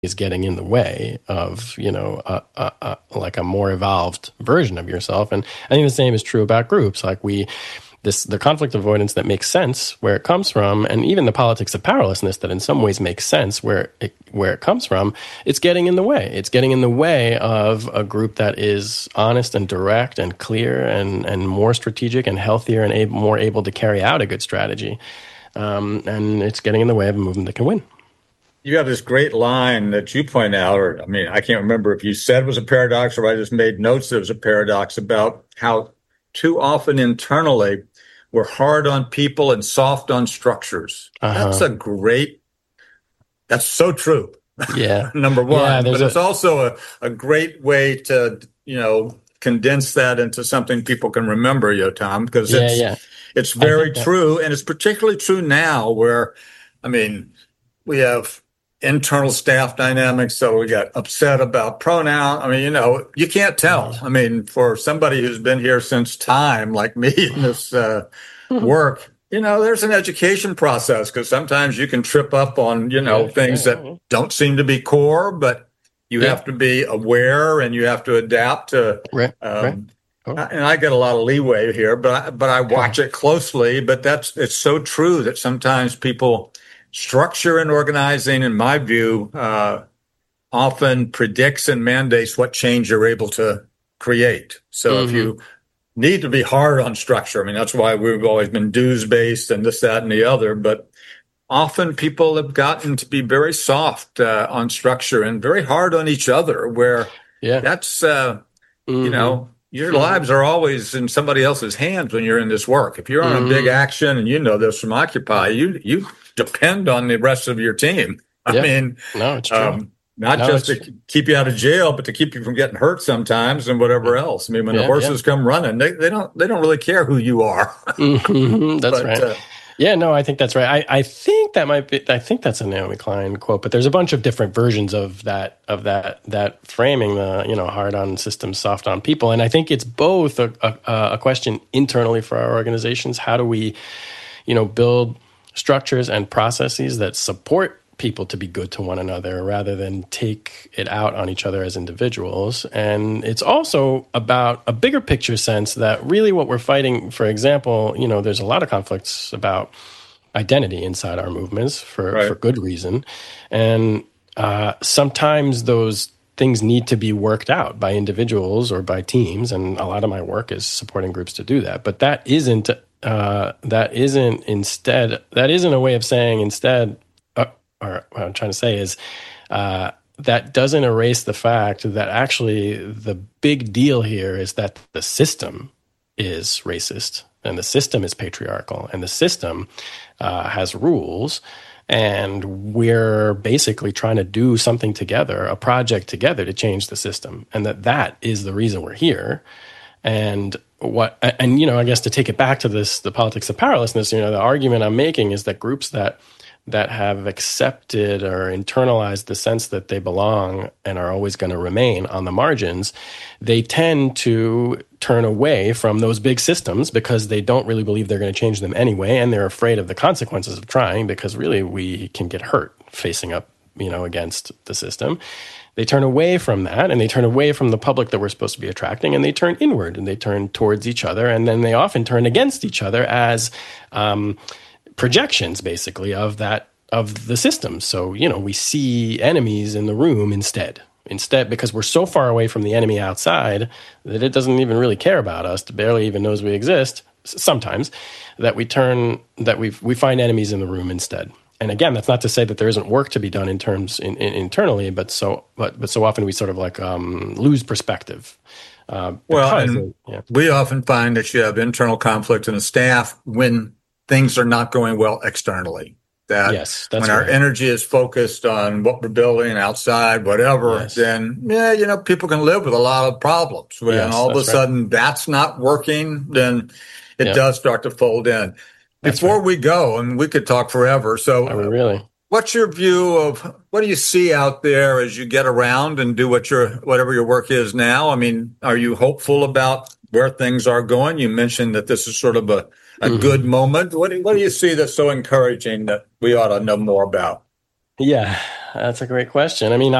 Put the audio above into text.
is getting in the way of, like a more evolved version of yourself. And I think the same is true about groups. Like the conflict avoidance that makes sense where it comes from, and even the politics of powerlessness that in some ways makes sense where it comes from, it's getting in the way. It's getting in the way of a group that is honest and direct and clear and more strategic and healthier and more able to carry out a good strategy. And it's getting in the way of a movement that can win. You have this great line that you point out, or I mean, I can't remember if you said it was a paradox or I just made notes that it was a paradox about how too often internally we're hard on people and soft on structures. That's so true. Yeah. Number one, but it's also a great way to, condense that into something people can remember, Tom, because it's very true. And it's particularly true now where, I mean, we have internal staff dynamics. So we got upset about pronoun. I mean, you can't tell. I mean, for somebody who's been here since time, like me in this work, there's an education process because sometimes you can trip up on, things that don't seem to be core, but you have to be aware and you have to adapt to, and I get a lot of leeway here, but I watch it closely, but it's so true that sometimes people structure and organizing, in my view, often predicts and mandates what change you're able to create. So if you need to be hard on structure, I mean, that's why we've always been dues-based and this, that, and the other. But often people have gotten to be very soft on structure and very hard on each other, where that's, your lives are always in somebody else's hands when you're in this work. If you're on a big action, and this from Occupy, you depend on the rest of your team. I mean, it's true. Not just to keep you out of jail, but to keep you from getting hurt sometimes and whatever else. I mean, when the horses come running, they don't really care who you are. That's right. I think that's right. I think that's a Naomi Klein quote, but there's a bunch of different versions of that framing, the, hard on systems, soft on people. And I think it's both a question internally for our organizations. How do we, build structures and processes that support people to be good to one another rather than take it out on each other as individuals? And it's also about a bigger picture sense that really what we're fighting, for example, there's a lot of conflicts about identity inside our movements for good reason. And sometimes those things need to be worked out by individuals or by teams. And a lot of my work is supporting groups to do that. But that isn't a way of saying instead, or what I'm trying to say is that doesn't erase the fact that actually the big deal here is that the system is racist and the system is patriarchal and the system has rules, and we're basically trying to do something together, a project together to change the system, and that is the reason we're here. And I guess to take it back to the politics of powerlessness, the argument I'm making is that groups that have accepted or internalized the sense that they belong and are always going to remain on the margins, they tend to turn away from those big systems because they don't really believe they're going to change them anyway, and they're afraid of the consequences of trying because really we can get hurt facing up, against the system. They turn away from that, and they turn away from the public that we're supposed to be attracting, and they turn inward, and they turn towards each other, and then they often turn against each other as projections, basically, of the system. So, we see enemies in the room instead, because we're so far away from the enemy outside that it doesn't even really care about us, it barely even knows we exist sometimes, that we find enemies in the room instead. And again, that's not to say that there isn't work to be done internally, but so often we sort of lose perspective. We often find that you have internal conflict in the staff when things are not going well externally. Our energy is focused on what we're building outside, whatever, then people can live with a lot of problems. When all of a sudden that's not working, then it does start to fold in. Before we go, and we could talk forever. So what's your view of what do you see out there as you get around and do whatever your work is now? I mean, are you hopeful about where things are going? You mentioned that this is sort of a good moment. What do you see that's so encouraging that we ought to know more about? Yeah. That's a great question. I mean,